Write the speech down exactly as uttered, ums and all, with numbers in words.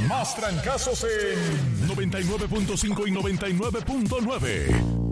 Más trancazos en noventa y nueve punto cinco y noventa y nueve punto nueve.